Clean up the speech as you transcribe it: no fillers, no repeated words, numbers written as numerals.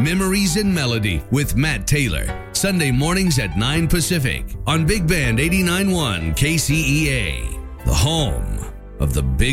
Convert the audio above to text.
Memories in Melody with Matt Taylor. Sunday mornings at 9 Pacific on Big Band 89.1 KCEA. The home of the Big